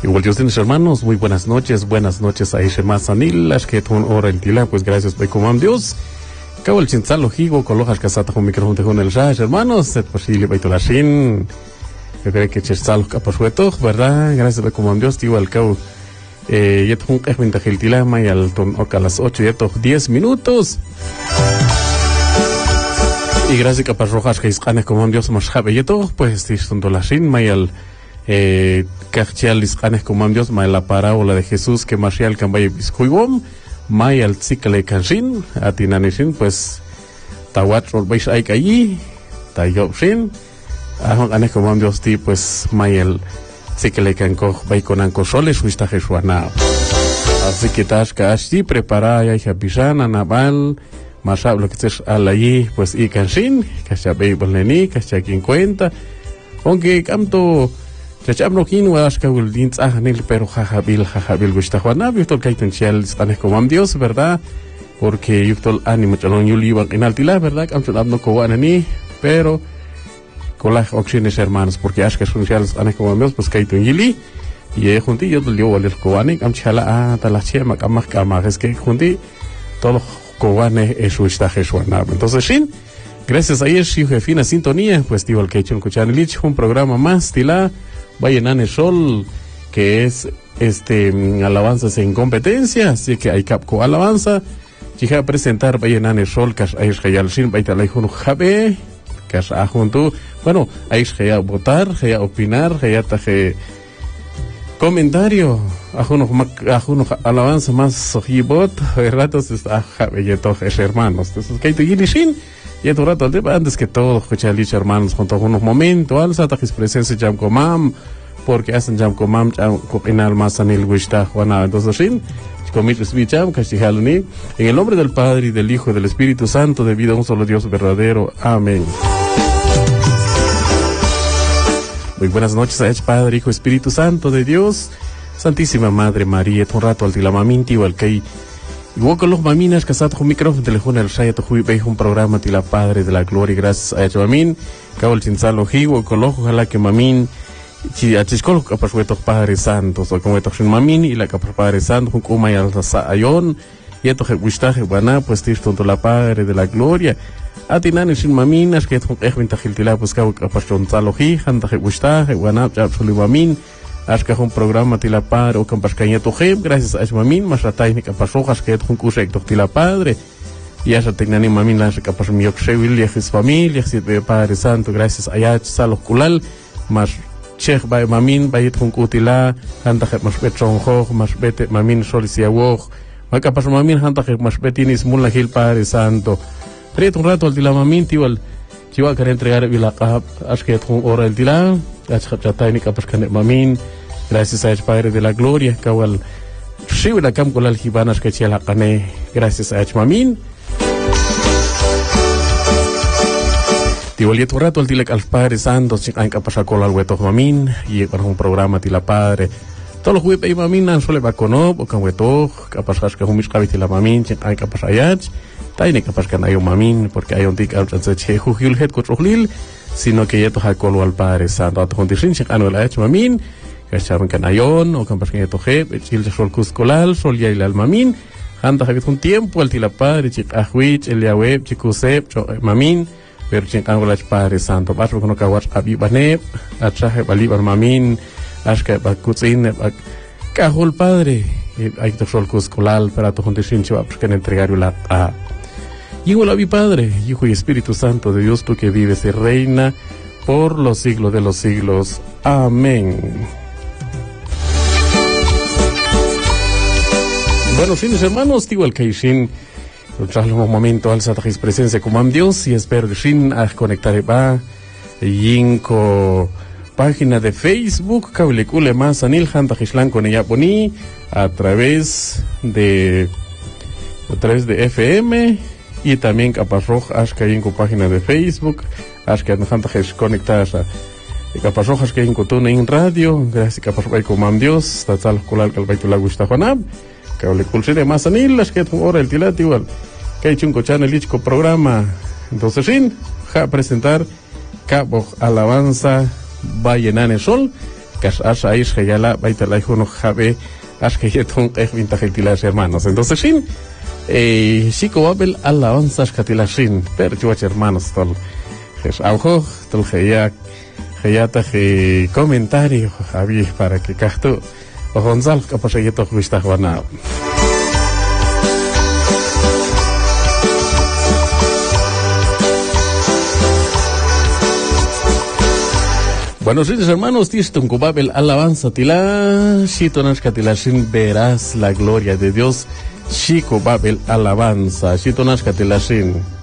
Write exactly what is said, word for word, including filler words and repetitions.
Igual Dios, mis hermanos, muy buenas noches, buenas noches a Ishe Mazanil, las que ton hora el tila, pues gracias por comam Dios. Cabo el chintzalo higo, colojas casata con micrófono con el rash, hermanos, et posible baitolashin. Yo creo que chintzalo capasueto, ¿verdad? Gracias por comam Dios, tío, al cabo. Eh, ya ton ehwin tajil tila, may al ton oca a las ocho, ya ton diez minutos. Y gracias a Rojas que iscanes comam Dios más jabe, ya ton, pues, tiston dolashin, may al. Eh, Cachial iscanes comam Dios, may la parábola de Jesús que Marcial cambay biscuibom, may al tzikale kanshin, atinanishin, pues, tawat rolbais ay kayi, tayopshin, ahon anes comam Dios ti, pues, may el tzikale kanko, bay con anko soles, huista jesuana. Así que tas kashi, prepara ya hija pisana, naval, masab lo que estés al allí, pues, y kanshin, kashabay bolneni, kashakin cuenta, aunque camto. Chacham kin was kaul dins ahnil pero jajabil jajabil gusta juana visto que tensial están como Dios, ¿verdad? Porque yutol ánimo chalon yuli van en altila, ¿verdad? Camcho abno cowanani, pero cola oxines hermanos, porque ash que tensial están como Dios, pues que yili y junti yo del yo el cowani camchala a talachia makamah kamah, es que junti todo cowane es su estaje juana. Entonces sin gracias a ellos y jefina sintonía, pues digo el que hecho escuchar el un programa más tila Vayan Sol, que es este alabanzas en competencia, así que hay capco alabanza. Chica presentar Vayan Sol, que hay que shin baita jun jabe, que es junto. Bueno, hay que votar, que opinar, que taje comentario, ajuno ajuno alabanza más sojibot, ratos está jabe y todos hermanos. Entonces que hay shin y tu rato antes que todo escuchar lich hermanos junto a unos momentos alza tajis presencia jam comam porque hacen jam comam jam copinal más anil gusta juana entonces sin comites bicham castijaluni en el nombre del Padre y del Hijo y del Espíritu Santo de vida un solo Dios verdadero. Amén. Muy buenas noches a Ech Padre, Hijo, Espíritu Santo de Dios, Santísima Madre María, un rato al tilamaminti o al que igual con los maminas casados con micrófono teléfono el Shaya Tohui veis un programa tila Padre de la Gloria, gracias a Echo Mamin, cabo el chinzalo higo con los ojalá que Mamin chi achiscolo capasuetos Padres Santos o como estos Mamin y la capaz Padre Santo con kuma y alza ayon y esto que gustaje buena pues tis tonto la Padre de la Gloria atinan sin maminas que esto es ventajil tila pues cabo capaz chinzalo higo anda que gustaje buena ya solo Mamin Ashka un programa tila Padre o campas cañeto gem gracias a Mamin más la técnica pasojas que un curso de tila Padre y esa técnica Mamin la capaz mi oxewil y his familia si de Padre Santo gracias a ya salo kulal más Sheikh by Mamin by un kutila anda que más betron ho más bete Mamin solisia wo más capaz Mamin anda que más betinis mulla hil Padre Santo pero un rato al tila Mamin tiwal Chiwa querer entregar vilacap ashka un hora el tila Achata técnica pues can Mamin gracias a el Padre de la Gloria kawal shiwa la cam kolal hibanas que chela cane gracias a Mamin Tiwali tu rato al tilak al Padre Santo chikan kapasa kolal weto Mamin y para un programa tila Padre todos los huepe Mamin nan sole va cono o kan weto kapasas que humis kabiti la Mamin chikan kapasa yach técnica pues can ayo Mamin porque hay un tic al che hujil het kotrolil sino que ya toja colo al Padre Santo a tu condición si ano la hecho Mamin que echaron canayon o campas que toje el de sol cuscolal sol ya el Mamin anda que un tiempo al tila Padre chic ahuich el ya web chicusep Mamin pero chic ano la Padre Santo vas con kawas abibane achaje balibar Mamin ashka bakutsin cajol Padre hay que sol cuscolal para tu condición chiva porque entregar la a Igual a mi Padre, Hijo y Espíritu Santo de Dios, tú que vives y reina por los siglos de los siglos. Amén. Bueno, fines hermanos, digo el que sin tras un momento al satajis presencia como am Dios y espero que sin a conectar va yinko página de Facebook, cablecule más anil hantajislan con ella poní a través de a través de F M y también Capasroj Ashka en su página de Facebook Ashka no janta que conectadas a Capasroj Ashka en Cotuna en radio gracias Capasroj como am Dios tatal kulal kal baitul gusta Juanab que le culsire más anil Ashka tu hora el tilati igual que hay un channel lichco programa entonces sin ja presentar Cabo alabanza Vayan Sol Cash Asha Ish Hayala, Baitalai Juno Jabe, Ashkeyeton, Vintajetilas hermanos. Entonces, sin, eh, Chico Babel, alabanzas Katilashin, per Chuach hermanos, tol, Jes Aujo, tol Heyak, Heyata, he comentario, Javi, para que Cachto, o Gonzal, Capasayeto, Vista Juana. Buenos días, hermanos. Tiston Kubabel alabanza tila, Shitonash Katilashin, verás la gloria de Dios. Chico Babel alabanza, Shitonash Katilashin.